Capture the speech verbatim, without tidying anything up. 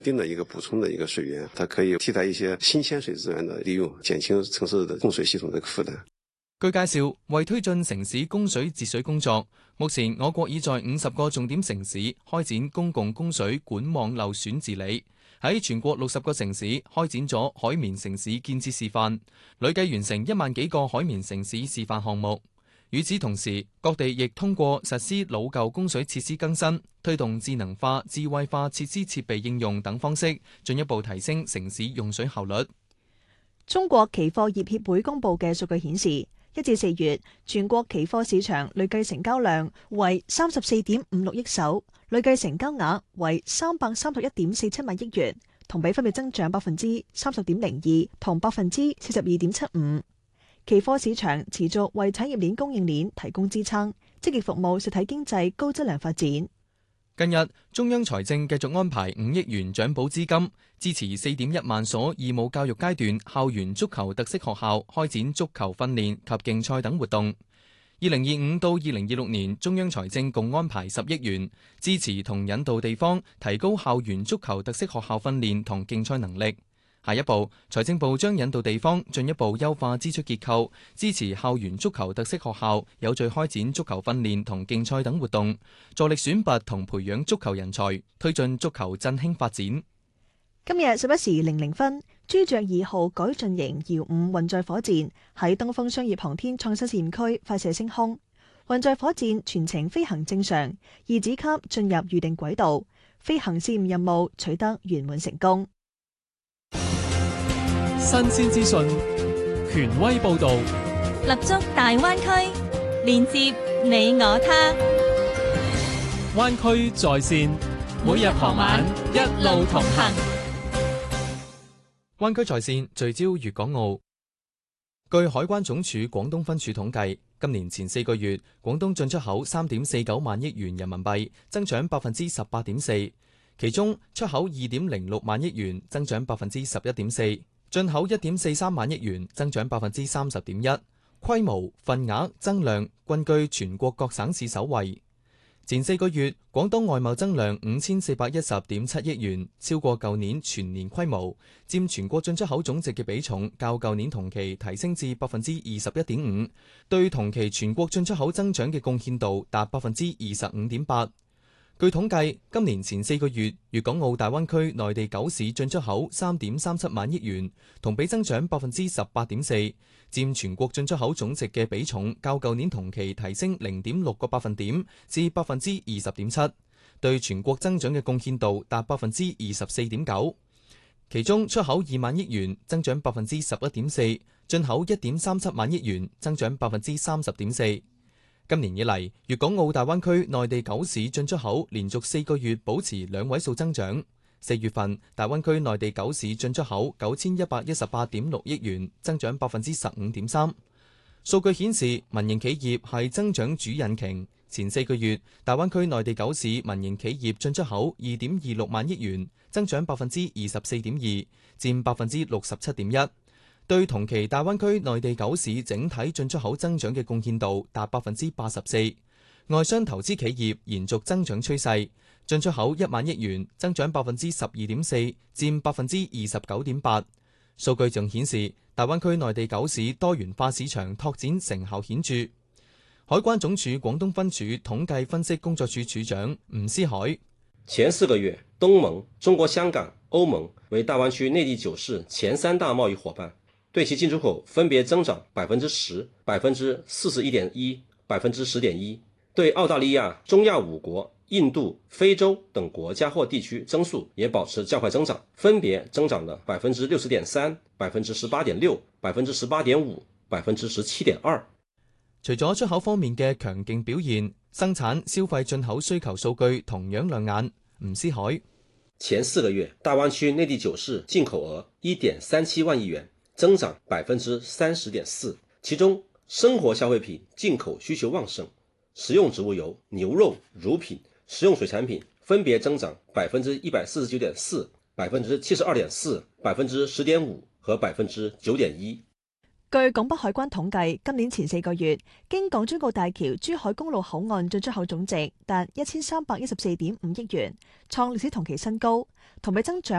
定的一个补充的一个水源，它可以替代一些新鲜水資源的利用，減輕城市的供水系統的負擔。 據介紹，為推進城市供水節水工作，目前我國已在五十個重點城市開展公共供水管網漏選治理，喺全國六十個城市開展咗海綿城市建設示範，累計完成一萬幾個海綿城市示範項目。與此同時，各地亦通過實施老舊供水設施更新，推動智能化、智慧化設施設備應用等方式，進一步提升城市用水效率。 中國期貨業協會公佈嘅數據顯示，一至四月，全國期貨市場累計成交量為三十四點五六億手，累計成交額為三百三十一點四七萬億元，同比分別增長百分之三十點零二同百分之四十二點七五。期貨市場持續為產業鏈供應鏈提供支撐，積極服務實體經濟高質量發展。 近日，中央財政繼續安排五億元獎補資金，支持四點一萬所義務教育階段校園足球特色學校開展足球訓練及競賽等活動。二零二五到二零二六年，中央財政共安排十億元，支持同引導地方提高校園足球特色學校訓練同競賽能力。下一步，財政部將引導地方進一步優化支出結構，支持校園足球特色學校有序開展足球訓練同競賽等活動，助力選拔同培養足球人才，推進足球振興發展。 今日十一時零零分，朱雀二號改進型遙五運載火箭喺東風商業航天創新試驗區發射升空，運載火箭全程飛行正常，二指級進入預定軌道，飛行試驗任務取得圓滿成功。 新鮮資訊，權威報導， 立足大灣區，連接你我他。 灣區在線，每日傍晚一路同行。 灣區在線聚焦粵港澳。據海關總署廣東分署統計，今年前四個月，廣東進出口三點四九萬億元人民幣，增長百分之十八點四，其中出口二點零六萬億元，增長百分之十一點四。進口一點四三萬億元，增長百分之三十點一，規模、份額、增量均居全國各省市首位。前四個月，廣東外貿增量五千四百一十點七億元，超過舊年全年規模，佔全國進出口總值嘅比重較舊年同期提升至百分之二十一點五，對同期全國進出口增長嘅貢獻度達百分之二十五點八。據統計，今年前四個月，粵港澳大灣區內地九市進出口三點三七萬億元，同比增長百分之十八點四，佔全國進出口總值嘅比重較舊年同期提升零點六個百分點至百分之二十點七，對全國增長嘅貢獻度達百分之二十四點九。其中出口二萬億元，增長百分之十一點四；進口一點三七萬億元，增長百分之三十點四。今年以嚟，粵港澳大灣區內地九市進出口連續四個月保持兩位數增長。四月份，大灣區內地九市進出口九千一百一十八點六億元，增長百分之十五點三。數據顯示，民營企業係增長主引擎。前四個月，大灣區內地九市民營企業進出口二點二六萬億元，增長百分之二十四點二，佔百分之六十七點一。對同期大灣區內地九市整體進出口增長嘅貢獻度達百分之八十四，外商投資企業延續增長趨勢，進出口一萬億元，增長百分之十二點四，佔百分之二十九點八。數據仲顯示，大灣區內地九市多元化市場拓展成效顯著。海關總署廣東分署統計分析工作處處長吳思海： 前四個月，東盟、中國香港、歐盟為大灣區內地九市前三大貿易夥伴。對其進出口分別增長百分之十、百分之四十一點一、百分之十點一。對澳大利亞、中亞五國、印度、非洲等國家或地區增速也保持較快增長，分別增長了百分之六十點三、百分之十八點六、百分之十八點五、百分之十七點二。 除咗出口方面嘅強勁表現，生產、消費、進口需求數據同樣亮眼。吳思海： 前四個月，大灣區內地九市進口額一點三七萬億元。增長百分之三十點四，其中生活消費品進口需求旺盛，食用植物油、牛肉、乳品、食用水產品分別增長百分之一百四十九點四、百分之七十二點四、百分之十點五和百分之九點一。 據港北海關統計，今年前四個月，經港珠澳大橋珠海公路口岸進出口總值達一千三百一十四點五億元，創歷史同期新高，同比增長